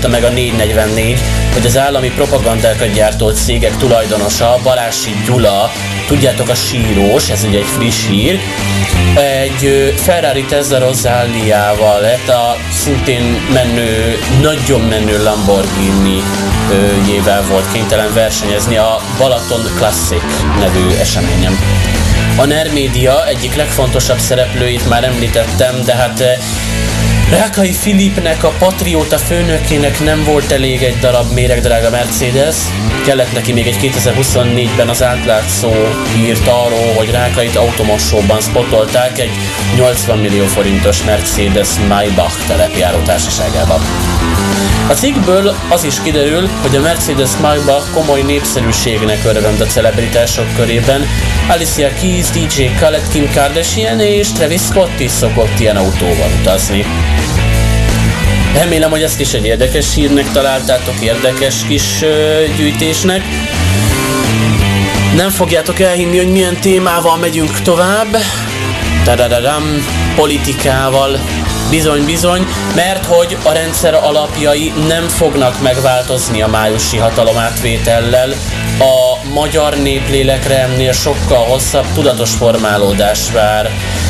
meg a 444, hogy az állami propagandákat gyártó cégek tulajdonosa, Balási Gyula, tudjátok, a sírós, ez ugye egy friss hír, egy Ferrari Testarossa Alliával lett a szintén menő, nagyon menő Lamborghini-jével volt kénytelen versenyezni a Balaton Classic nevű eseményen. A NER Média egyik legfontosabb szereplőit már említettem, de hát Rákai Filipnek, a Patrióta főnökének nem volt elég egy darab méregdrága Mercedes, kellett neki még egy 2024-ben az átlátszó írt arról, hogy Rákait automosóban spotolták egy 80 millió forintos Mercedes Maybach telepjáró társaságában. A cikkből az is kiderül, hogy a Mercedes Maybach komoly népszerűségnek örvend a celebritások körében. Alicia Keys, DJ Khaled, Kim Kardashian és Travis Scott is szokott ilyen autóval utazni. Remélem, hogy ezt is egy érdekes hírnek találtátok, érdekes kis gyűjtésnek. Nem fogjátok elhinni, hogy milyen témával megyünk tovább. Tadadadam, politikával. Bizony, mert hogy a rendszer alapjai nem fognak megváltozni a májusi hatalomátvétellel. A magyar néplélekre ennél sokkal hosszabb tudatos formálódás vár.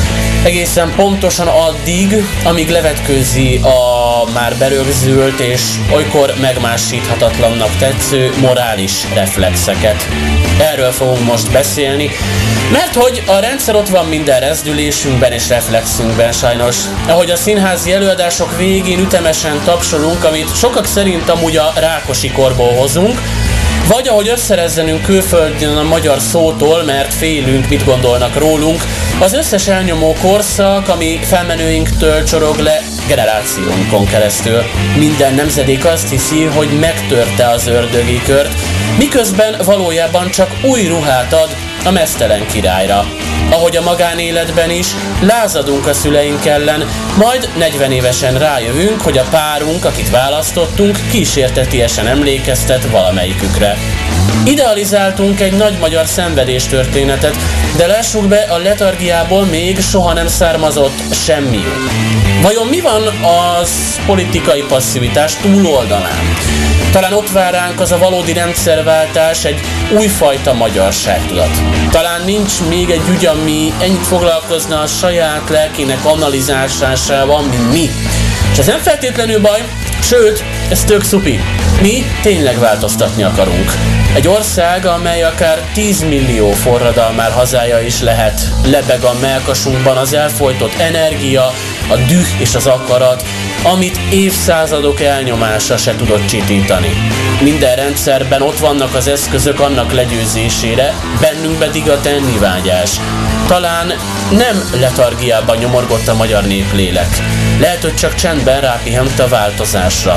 Egészen pontosan addig, amíg levetkőzi a már berögzült és olykor megmásíthatatlannak tetsző morális reflexeket. Erről fogunk most beszélni, mert hogy a rendszer ott van minden rezdülésünkben és reflexünkben sajnos. Ahogy a színházi előadások végén ütemesen tapsolunk, amit sokak szerint amúgy a Rákosi korból hozunk, vagy ahogy összerezzenünk külföldön a magyar szótól, mert félünk, mit gondolnak rólunk, az összes elnyomó korszak, ami felmenőinktől csorog le generációnkon keresztül. Minden nemzedék azt hiszi, hogy megtörte az ördögi kört, miközben valójában csak új ruhát ad a meztelen királyra. Ahogy a magánéletben is, lázadunk a szüleink ellen, majd 40 évesen rájövünk, hogy a párunk, akit választottunk, kísértetiesen emlékeztet valamelyikükre. Idealizáltunk egy nagy magyar szenvedéstörténetet, de lássuk be, a letargiából még soha nem származott semmi jó. Vajon mi van az politikai passzivitás túloldalán? Talán ott vár ránk az a valódi rendszerváltás, egy újfajta magyarságtudat. Talán nincs még egy ügy, ami ennyit foglalkozna a saját lelkének analizálásával, mint mi. És ez nem feltétlenül baj, sőt, ez tök szupi. Mi tényleg változtatni akarunk. Egy ország, amely akár 10 millió forradalmár hazája is lehet, lebeg a mellkasunkban az elfojtott energia, a düh és az akarat, amit évszázadok elnyomása se tudott csitítani. Minden rendszerben ott vannak az eszközök annak legyőzésére, bennünk pedig a tennivágyás. Talán nem letargiában nyomorgott a magyar néplélek. Lehet, hogy csak csendben rápihent a változásra.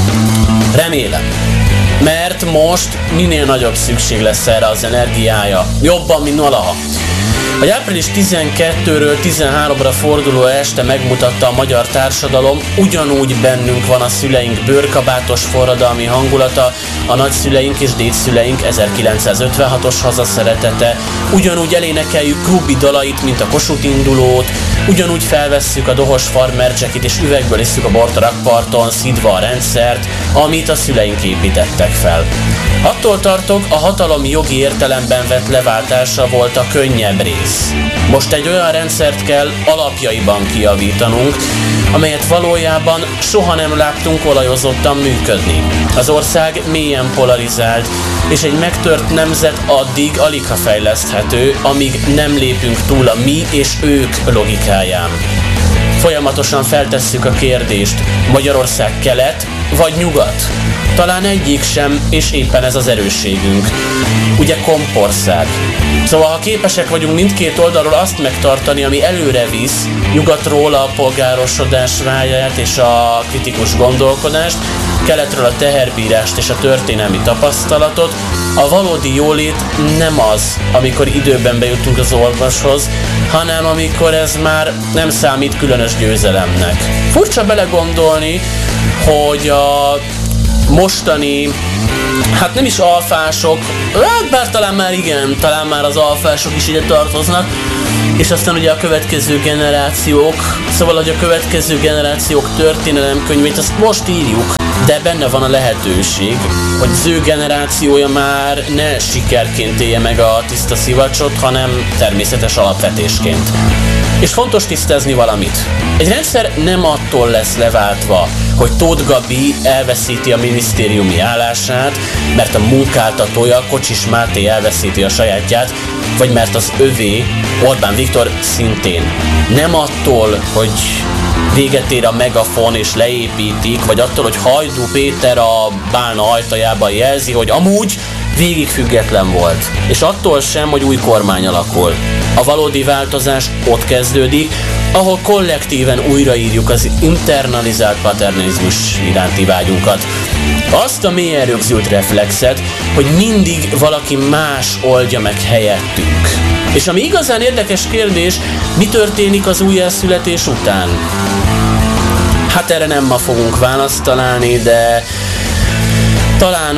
Remélem. Mert most minél nagyobb szükség lesz erre az energiája. Jobban, mint valaha. A április 12-ről 13-ra forduló este megmutatta a magyar társadalom, ugyanúgy bennünk van a szüleink bőrkabátos forradalmi hangulata, a nagyszüleink és dédszüleink 1956-os hazaszeretete, ugyanúgy elénekeljük Krúbi dalait, mint a Kossuth indulót, ugyanúgy felvesszük a dohos farmer jacket és üvegből isszük a bort a rakparton, szidva a rendszert, amit a szüleink építettek fel. Attól tartok, a hatalom jogi értelemben vett leváltása volt a könnyebb rész. Most egy olyan rendszert kell alapjaiban kijavítanunk, amelyet valójában soha nem láttunk olajozottan működni. Az ország mélyen polarizált, és egy megtört nemzet addig aligha fejleszthető, amíg nem lépünk túl a mi és ők logikáján. Folyamatosan feltesszük a kérdést, Magyarország kelet vagy nyugat? Talán egyik sem, és éppen ez az erősségünk. Ugye kompország. Szóval ha képesek vagyunk mindkét oldalról azt megtartani, ami előre visz, nyugatról a polgárosodás vágyát és a kritikus gondolkodást, keletről a teherbírást és a történelmi tapasztalatot, a valódi jólét nem az, amikor időben bejutunk az orvoshoz, hanem amikor ez már nem számít különös győzelemnek. Furcsa belegondolni, hogy a mostani, hát nem is alfások, bár talán már igen, talán már az alfások is ide tartoznak, és aztán ugye a következő generációk, szóval hogy a következő generációk történelemkönyvét azt most írjuk. de benne van a lehetőség, hogy az ő generációja már ne sikerként élje meg a tiszta szivacsot, hanem természetes alapvetésként. És fontos tisztázni valamit. Egy rendszer nem attól lesz leváltva, hogy Tóth Gabi elveszíti a minisztériumi állását, mert a munkáltatója, Kocsis Máté elveszíti a sajátját, vagy mert az övé, Orbán Viktor szintén. Nem attól, hogy véget ér a megafon és leépítik, vagy attól, hogy Hajdú Péter a bálna ajtajában jelzi, hogy amúgy végig független volt. És attól sem, hogy új kormány alakul. A valódi változás ott kezdődik, ahol kollektíven újraírjuk az internalizált paternalizmus iránti vágyunkat. Azt a mélyen rögzült reflexet, hogy mindig valaki más oldja meg helyettünk. És ami igazán érdekes kérdés, mi történik az újjászületés után? Hát erre nem ma fogunk választ találni, de talán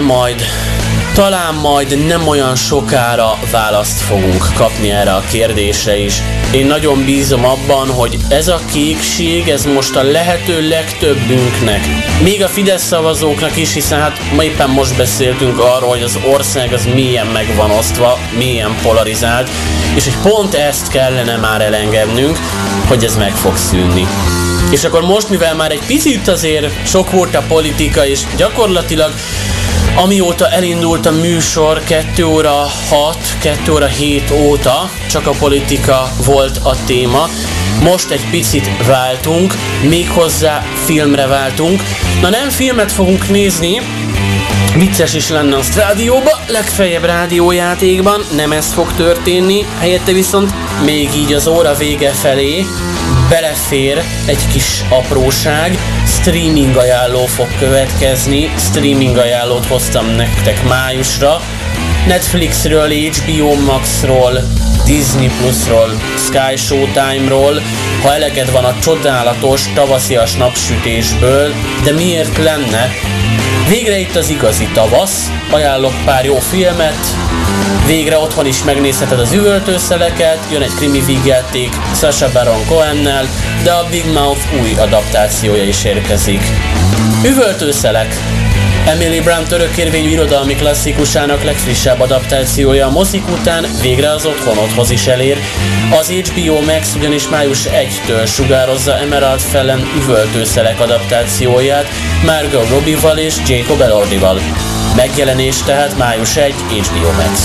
majd nem olyan sokára választ fogunk kapni erre a kérdésre is. Én nagyon bízom abban, hogy ez a kékség, ez most a lehető legtöbbünknek, még a Fidesz szavazóknak is, hiszen hát ma éppen most beszéltünk arról, hogy az ország az mélyen meg van osztva, mélyen polarizált, és hogy pont ezt kellene már elengednünk, hogy ez meg fog szűnni. És akkor most, mivel már egy picit azért sok volt a politika, és gyakorlatilag amióta elindult a műsor 2 óra 6, 2 óra 7 óta csak a politika volt a téma. Most egy picit váltunk, méghozzá filmre váltunk. Na nem filmet fogunk nézni, vicces is lenne azt rádióba, legfeljebb rádiójátékban, nem ez fog történni, helyette viszont még így az óra vége felé belefér egy kis apróság, streaming ajánló fog következni, streaming ajánlót hoztam nektek májusra, Netflixről, HBO Maxról, Disney Plusról, Sky Showtime-ról, ha eleged van a csodálatos tavaszias napsütésből, de miért lenne? Végre itt az igazi tavasz, ajánlok pár jó filmet, végre otthon is megnézheted az Üvöltőszeleket, jön egy krimi vígjáték Sacha Baron Cohennel, de a Big Mouth új adaptációja is érkezik. Üvöltőszelek. Emily Blunt örökérvényű irodalmi klasszikusának legfrissebb adaptációja a mozik után végre az otthonodhoz is elér. Az HBO Max ugyanis május 1-től sugározza Emerald Fellon Üvöltőszelek adaptációját Margot Robbie-val és Jacob Elordival. Megjelenés tehát május 1 HBO Max.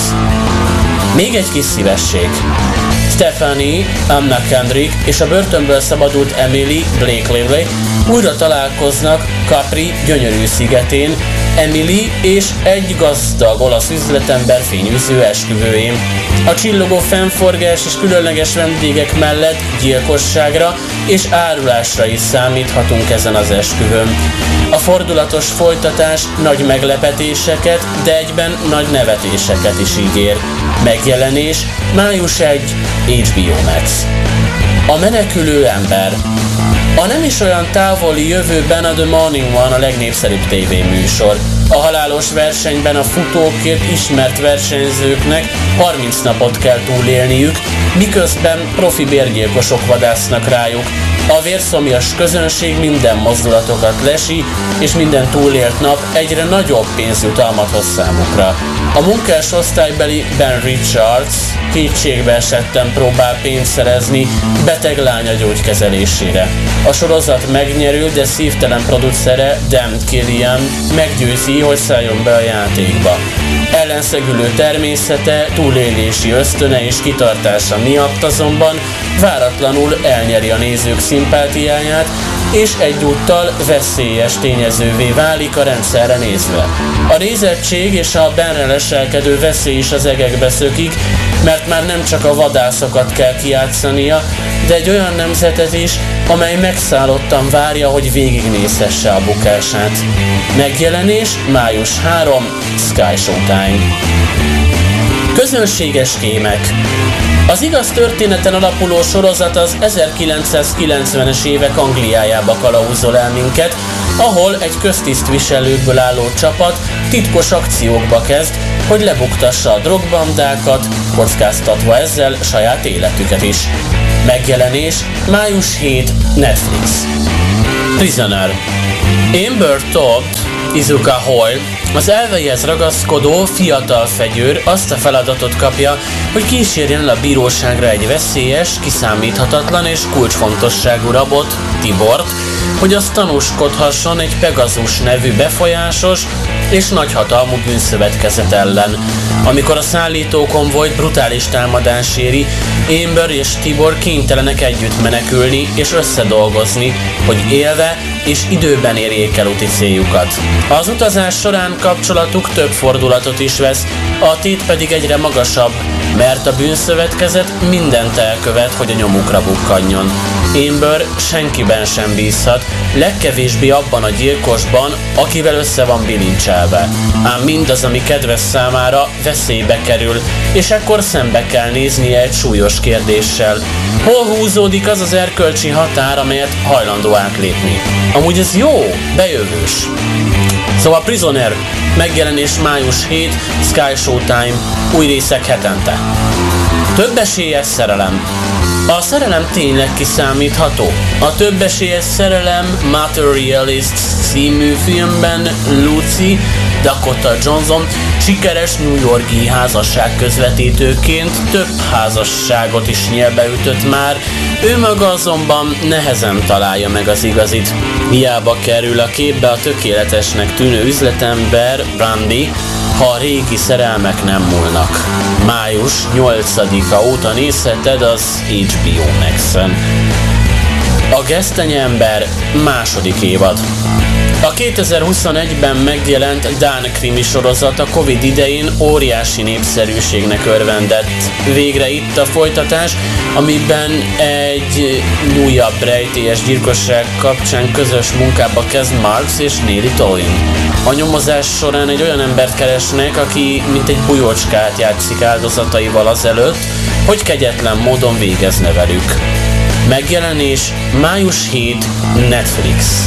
Még egy kis szívesség. Stephanie, Anna Kendrick és a börtönből szabadult Emily, Blake Lively újra találkoznak Capri gyönyörű szigetén, Emily és egy gazdag olasz üzletember fényűző esküvőjén. A csillogó fennforgás és különleges vendégek mellett gyilkosságra és árulásra is számíthatunk ezen az esküvőn. A fordulatos folytatás nagy meglepetéseket, de egyben nagy nevetéseket is ígér. Megjelenés május 1 HBO Max. A menekülő ember. A nem is olyan távoli jövőben a The Morning One a legnépszerűbb tévéműsor. A halálos versenyben a futókért ismert versenyzőknek 30 napot kell túlélniük, miközben profi bérgyilkosok vadásznak rájuk. A vérszomjas közönség minden mozdulatokat lesi, és minden túlélt nap egyre nagyobb pénzjutalmat hoz számukra. A munkás osztálybeli Ben Richards kétségbe esetten próbál pénzt szerezni beteg lánya gyógykezelésére. A sorozat megnyerő, de szívtelen producere Dan Killian meggyőzi, hogy szálljon be a játékba. Ellenszegülő természete, túlélési ösztöne és kitartása miatt azonban váratlanul elnyeri a nézők szimpátiáját, és egyúttal veszélyes tényezővé válik a rendszerre nézve. A nézettség és a benne leselkedő veszély is az egekbe szökik, mert már nem csak a vadászokat kell kijátszania, de egy olyan nemzetet is, amely megszállottan várja, hogy végignézhesse a bukását. Megjelenés május 3, Sky Showtime. Közönséges kémek. Az igaz történeten alapuló sorozat az 1990-es évek Angliájába kalauzol el minket, ahol egy köztisztviselőkből álló csapat titkos akciókba kezd, hogy lebuktassa a drogbandákat, kockáztatva ezzel saját életüket is. Megjelenés május 7, Netflix. Prisoner. Amber Todd, Izuka Hoyle, az elveihez ragaszkodó fiatal fegyőr azt a feladatot kapja, hogy kísérjen a bíróságra egy veszélyes, kiszámíthatatlan és kulcsfontosságú rabot, Tibort, hogy az tanúskodhasson egy Pegasus nevű befolyásos és nagyhatalmú bűnszövetkezet ellen. Amikor a szállítókonvojt brutális támadás éri, Amber és Tibor kénytelenek együtt menekülni és összedolgozni, hogy élve és időben érjék el úti céljukat. Az utazás során kapcsolatuk több fordulatot is vesz, a tét pedig egyre magasabb, mert a bűnszövetkezet mindent elkövet, hogy a nyomukra bukkanjon. Amber senkiben sem bízhat, legkevésbé abban a gyilkosban, akivel össze van bilincselve. Ám mindaz, ami kedves számára, veszélybe kerül, és ekkor szembe kell néznie egy súlyos kérdéssel. Hol húzódik az az erkölcsi határ, amelyet hajlandó átlépni? Amúgy ez jó, bejövős. Szóval Prisoner, megjelenés május 7, Sky Showtime, új részek hetente. Több esélyes szerelem. A szerelem tényleg kiszámítható. A Több esélyes szerelem Materialist című filmben Lucy Dakota Johnson sikeres New York-i házasság közvetítőként több házasságot is nyélbe ütött már, ő maga azonban nehezen találja meg az igazit. Hiába kerül a képbe a tökéletesnek tűnő üzletember Brandy, ha a régi szerelmek nem múlnak. Május 8-a óta nézheted az HBO Max-en. A Gesztenyember második évad. A 2021-ben megjelent dán krimi sorozat a Covid idején óriási népszerűségnek örvendett. Végre itt a folytatás, amiben egy újabb rejtélyes gyilkosság kapcsán közös munkába kezd Marks és Nelly Tolin. A nyomozás során egy olyan embert keresnek, aki mint egy bujócskát játszik áldozataival azelőtt, hogy kegyetlen módon végezne velük. Megjelenés május 7, Netflix.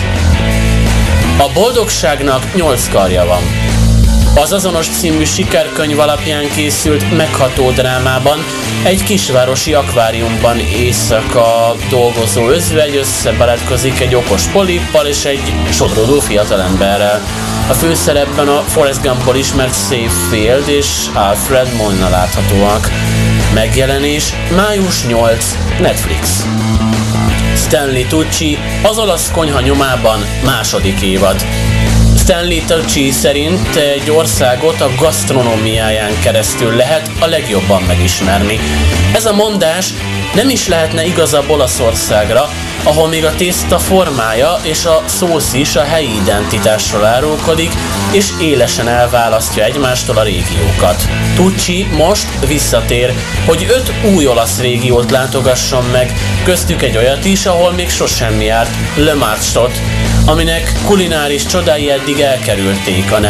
A boldogságnak 8 karja van. Az azonos című sikerkönyv alapján készült megható drámában egy kisvárosi akváriumban éjszaka dolgozó özvegy összebarátkozik egy okos polippal és egy sodródó fiatalemberrel. A főszerepben a Forrest Gumpból ismert Safefield és Alfred Molina láthatóak. Megjelenés május 8, Netflix. Stanley Tucci, az olasz konyha nyomában második évad. Stanley Tucci szerint egy országot a gasztronómiáján keresztül lehet a legjobban megismerni. Ez a mondás nem is lehetne igazabb Olaszországra, ahol még a tészta formája és a szósz is a helyi identitásról árulkodik, és élesen elválasztja egymástól a régiókat. Tucci most visszatér, hogy 5 új olasz régiót látogasson meg, köztük egy olyat is, ahol még sosem járt, Le Marchot, aminek kulináris csodái eddig elkerülték a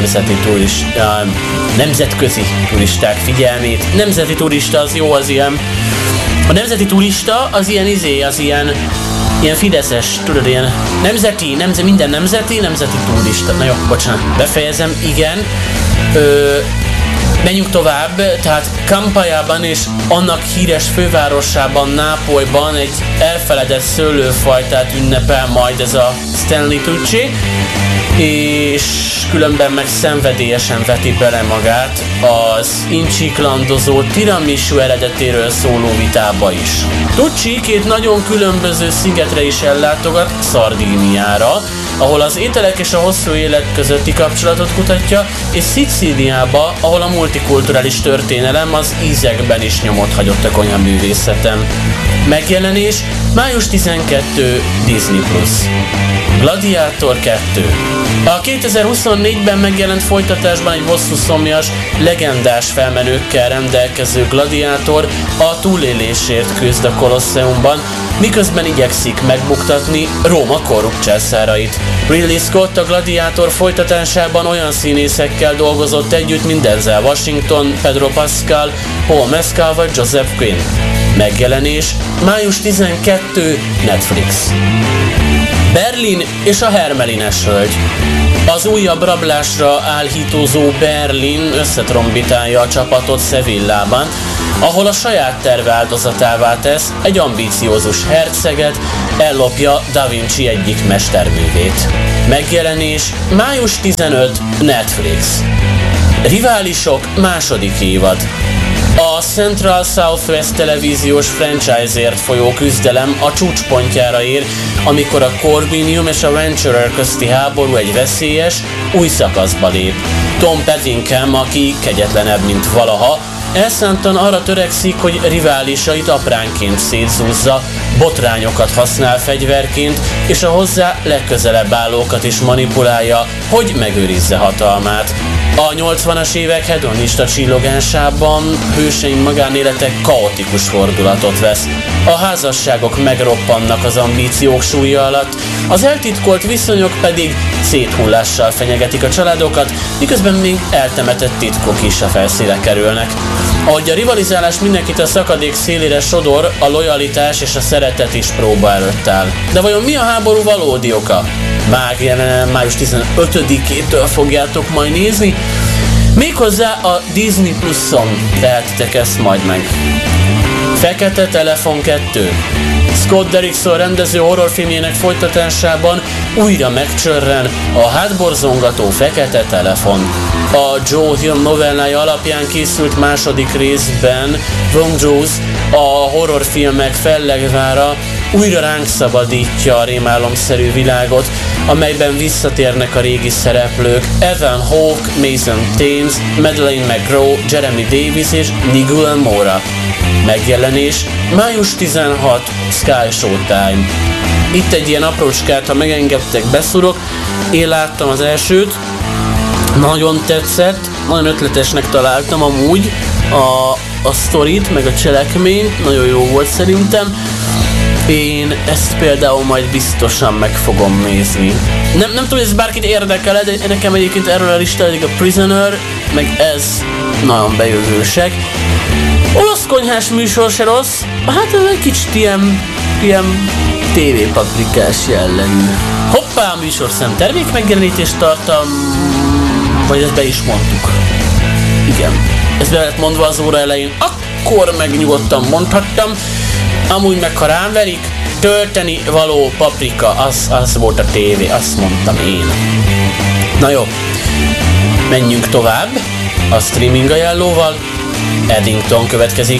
nemzetközi turisták figyelmét. Nemzeti turista az jó, az ilyen. A nemzeti turista az ilyen fideszes, tudod, ilyen minden nemzeti turista. Na jó, bocsánat, befejezem, igen. Menjünk tovább, tehát Campaiában és annak híres fővárosában, Nápolyban egy elfeledett szőlőfajtát ünnepel majd ez a Stanley Tucci, és különben meg szenvedélyesen veti bele magát az incsiklandozó tiramisu eredetéről szóló vitába is. Tucci 2 nagyon különböző szigetre is ellátogat, Szardíniára, ahol az ételek és a hosszú élet közötti kapcsolatot kutatja, és Szicíliába, ahol a multikulturális történelem az ízekben is nyomot hagyott a konyhaművészeten. Megjelenés május 12, Disney+. Gladiátor 2. A 2024-ben megjelent folytatásban egy bosszúszomjas, legendás felmenőkkel rendelkező gladiátor a túlélésért küzd a Kolosseumban, miközben igyekszik megbuktatni Róma korrupt császárait. Ridley Scott a Gladiátor folytatásában olyan színészekkel dolgozott együtt, mint Denzel Washington, Pedro Pascal, Paul Mescal vagy Joseph Quinn. Megjelenés május 12, Netflix. Berlin és a Hermelines hölgy. Az újabb rablásra álhítozó Berlin összetrombitálja a csapatot Sevillában, ahol a saját terve áldozatává tesz egy ambíciózus herceget, ellopja Da Vinci egyik mesterművét. Megjelenés május 15, Netflix. Riválisok második évad. A Central Southwest televíziós franchise-ért folyó küzdelem a csúcspontjára ér, amikor a Corbinium és a Venturer közti háború egy veszélyes, új szakaszba lép. Tom Pettingham, aki kegyetlenebb, mint valaha, elszántan arra törekszik, hogy riválisait apránként szétzúzza, botrányokat használ fegyverként, és a hozzá legközelebb állókat is manipulálja, hogy megőrizze hatalmát. A 80-as évek hedonista csillogásában hőseink magánélete kaotikus fordulatot vesz. A házasságok megroppannak az ambíciók súlya alatt, az eltitkolt viszonyok pedig széthullással fenyegetik a családokat, miközben még eltemetett titkok is a felszínre kerülnek. Ahogy a rivalizálás mindenkit a szakadék szélére sodor, a lojalitás és a szeretet is próba előtt áll. De vajon mi a háború valódi oka? Május 15-től fogjátok majd nézni. Méghozzá a Disney Plus-on tehetitek ezt majd meg. Fekete Telefon 2. Scott Derrickson rendező horrorfilmjének folytatásában újra megcsörren a hátborzongató Fekete Telefon. A Joe Hill novellája alapján készült második részben Wrong Jaws, a horrorfilmek fellegvára újra ránk szabadítja a rémálomszerű világot, amelyben visszatérnek a régi szereplők Ethan Hawke, Mason Thames, Madeleine McGraw, Jeremy Davis és Nigel Mora. Megjelenés május 16, Sky Showtime. Itt egy ilyen aprócskát, ha megengedtek, beszúrok. Én láttam az elsőt, nagyon tetszett, nagyon ötletesnek találtam amúgy a sztorit, meg a cselekményt, nagyon jó volt szerintem. Én ezt például majd biztosan meg fogom nézni. Nem tudom, hogy ez bárkit érdekel, de nekem egyébként erről a listáig a Prisoner, meg ez nagyon bejövősek. Olasz konyhás műsor se rossz, hát ez egy kicsit ilyen tévépaprikás jellegű. Hoppá, a műsorszám termék megjelenítést tartalm, vagy ezt be is mondtuk. Igen, ez be lett mondva az óra elején, akkor meg nyugodtan mondhattam. Amúgy meg ha rám verik, tölteni való paprika, az volt a tévé, azt mondtam én. Na jó, menjünk tovább a streaming ajánlóval. Eddington következik,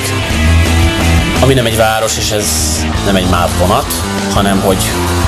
ami nem egy város, és ez nem egy mávvonat, hanem hogy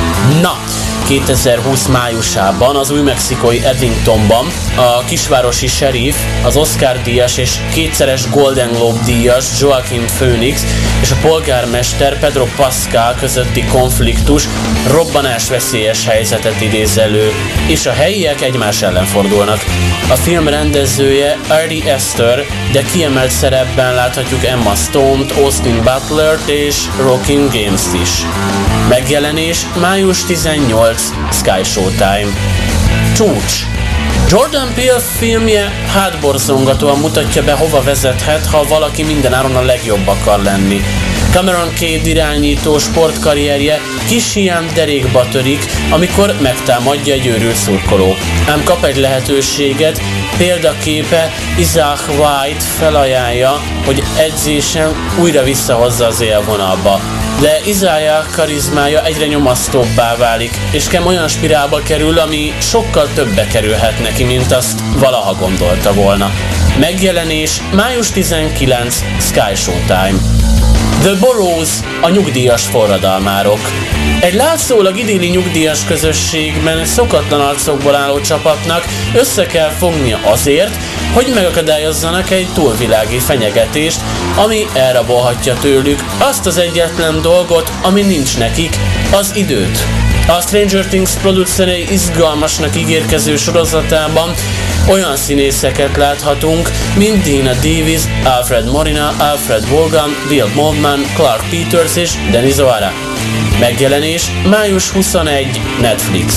2020 májusában az új-mexikói Eddingtonban a kisvárosi sheriff, az Oscar-díjas és kétszeres Golden Globe-díjas Joaquin Phoenix és a polgármester Pedro Pascal közötti konfliktus robbanásveszélyes helyzetet idéz elő, és a helyiek egymás ellen fordulnak. A film rendezője Ari Aster, de kiemelt szerepben láthatjuk Emma Stone-t, Austin Butlert és Rockin' James-t is. Megjelenés május 18, Sky Showtime. Csúcs. Jordan Peele filmje hátborzongatóan mutatja be, hova vezethet, ha valaki mindenáron a legjobb akar lenni. Cameron Cade irányító sportkarrierje kis hián derékba törik, amikor megtámadja egy őrült szurkoló. Ám kap egy lehetőséget, példaképe Isaac White felajánlja, hogy edzésen újra visszahozza az élvonalba. De Isaiah karizmája egyre nyomasztóbbá válik, és Cam olyan spirálba kerül, ami sokkal többe kerülhet neki, mint azt valaha gondolta volna. Megjelenés május 19, Sky Showtime. The Burrows, a nyugdíjas forradalmárok. Egy látszólag idilli nyugdíjas közösségben szokatlan arcokból álló csapatnak össze kell fognia azért, hogy megakadályozzanak egy túlvilági fenyegetést, ami elrabolhatja tőlük azt az egyetlen dolgot, ami nincs nekik, az időt. A Stranger Things producerei izgalmasnak ígérkező sorozatában olyan színészeket láthatunk, mint Dina Davis, Alfred Molina, Alfred Wolgan, Bill Mollman, Clark Peters és Denis O'Hara. Megjelenés május 21 Netflix.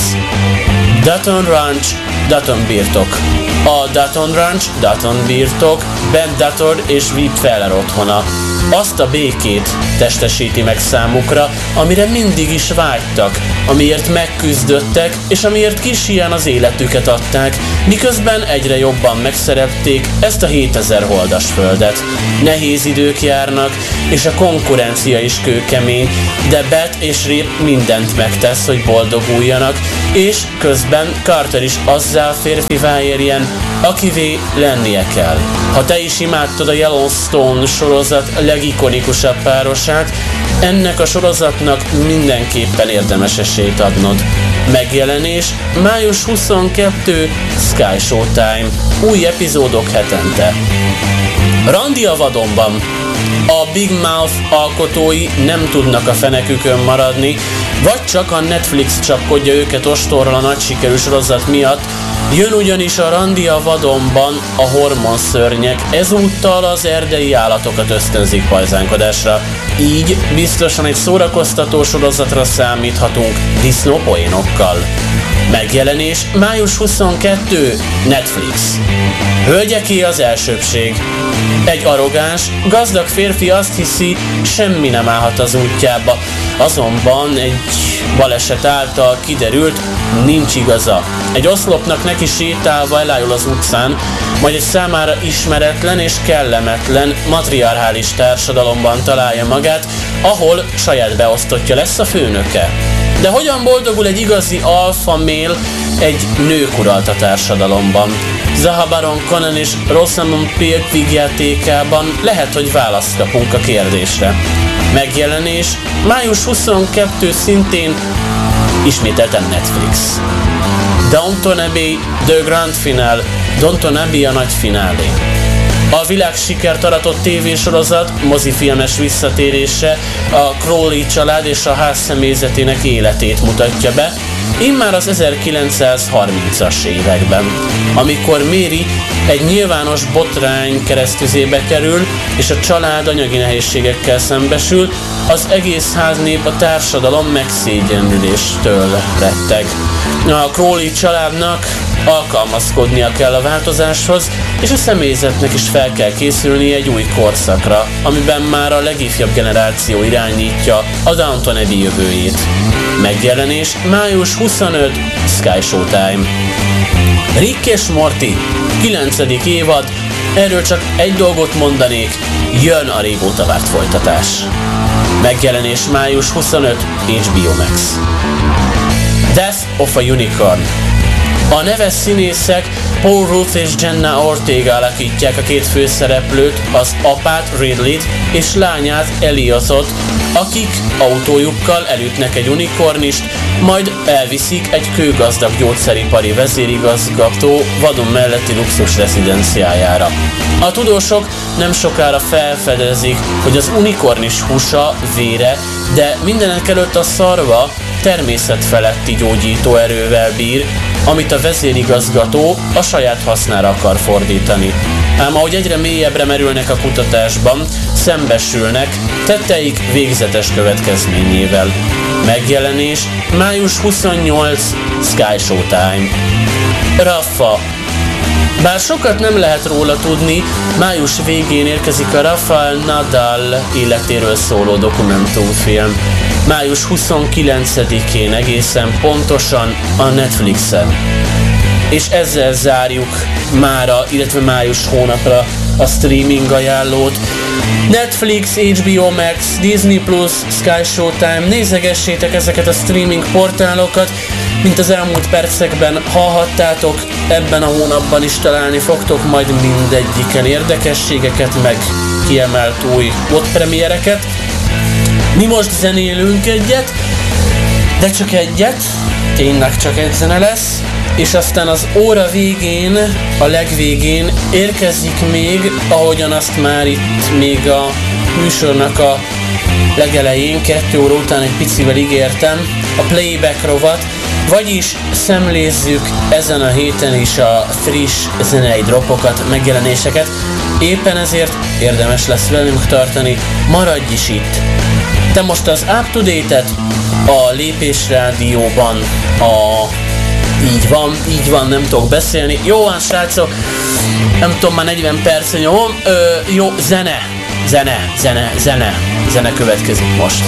Dutton Ranch, Dutton birtok. A Dutton Ranch, Dutton birtok Ben Dutton és Rip Feller otthona. Azt a békét testesíti meg számukra, amire mindig is vágytak, amiért megküzdöttek, és amiért kis hián az életüket adták, miközben egyre jobban megszerették ezt a 7000 holdas földet. Nehéz idők járnak, és a konkurencia is kőkemény, de Beth és Rip mindent megtesz, hogy boldoguljanak, és közben Carter is azzá férfivá érjen, akivé lennie kell. Ha te is imádtad a Yellowstone sorozat legikonikusabb párosát, ennek a sorozatnak mindenképpen érdemes esélyt adnod. Megjelenés május 22 Sky Showtime. Új epizódok hetente. Randi a vadonban. A Big Mouth alkotói nem tudnak a fenekükön maradni, vagy csak a Netflix csapkodja őket ostorral a nagy sikerű sorozat miatt. Jön ugyanis a Randi a vadonban a hormonszörnyek, ezúttal az erdei állatokat ösztönzik pajzánkodásra. Így biztosan egy szórakoztató sorozatra számíthatunk disznópoénokkal. Megjelenés május 22 Netflix. Hölgyeké az elsőbbség. Egy arrogáns, gazdag férfi azt hiszi, semmi nem állhat az útjába. Azonban egy baleset által kiderült, nincs igaza. Egy oszlopnak neki sétálva elájul az utcán, majd egy számára ismeretlen és kellemetlen matriarchális társadalomban találja magát, ahol saját beosztottja lesz a főnöke. De hogyan boldogul egy igazi alfa mél egy nők uralta társadalomban? Zaha Baron Cohen és Rosamund Pike vígjátékában lehet, hogy választ kapunk a kérdésre. Megjelenés május 22 szintén ismételten Netflix. Downton Abbey The Grand Finale, Downton Abbey a nagy finálé. A világsikert aratott tévésorozat mozifilmes visszatérése a Crawley család és a ház személyzetének életét mutatja be, immár az 1930-as években, amikor Mary egy nyilvános botrány keresztüzébe kerül, és a család anyagi nehézségekkel szembesül, az egész háznép a társadalom megszégyenüléstől retteg. A Crawley családnak alkalmazkodnia kell a változáshoz, és a személyzetnek is fel kell készülni egy új korszakra, amiben már a legifjabb generáció irányítja a Downton Abbey jövőjét. Megjelenés május 25 Sky Showtime. Rick és Morty 9. évad, erről csak egy dolgot mondanék, jön a régóta várt folytatás. Megjelenés május 25 HBO Max. Death of a Unicorn. A neves színészek Paul Rudd és Jenna Ortega alakítják a két főszereplőt, az apát Ridley-t és lányát Eliotot, akik autójukkal elütnek egy unikornist, majd elviszik egy kőgazdag gyógyszeripari vezérigazgató vadon melletti luxus rezidenciájára. A tudósok nem sokára felfedezik, hogy az unikornis húsa, vére, de mindenekelőtt a szarva természetfeletti gyógyító erővel bír, amit a vezérigazgató a saját hasznára akar fordítani. Ám ahogy egyre mélyebbre merülnek a kutatásban, szembesülnek tetteik végzetes következményével. Megjelenés május 28 Sky Showtime. Raffa. Bár sokat nem lehet róla tudni, május végén érkezik a Rafael Nadal életéről szóló dokumentumfilm. Május 29-én egészen pontosan a Netflixen. És ezzel zárjuk mára, illetve május hónapra a streaming ajánlót. Netflix, HBO Max, Disney+, Sky Showtime, nézegessétek ezeket a streaming portálokat, mint az elmúlt percekben hallhattátok, ebben a hónapban is találni fogtok majd mindegyiken érdekességeket, meg kiemelt új premiereket. Mi most zenélünk egyet, de csak egyet, tényleg csak egy zene lesz, és aztán az óra végén, a legvégén érkezik még, ahogyan azt már itt még a műsornak a legelején, 2 óra után egy picivel ígértem, a playback rovat, vagyis szemlézzük ezen a héten is a friss zenei droppokat, megjelenéseket, éppen ezért érdemes lesz velünk tartani, maradj is itt! Te most az up-to-date-et a Lépés Rádióban így van, nem tudok beszélni. Jó van, srácok, nem tudom, már 40 perc nyomom. Jó, zene következik most.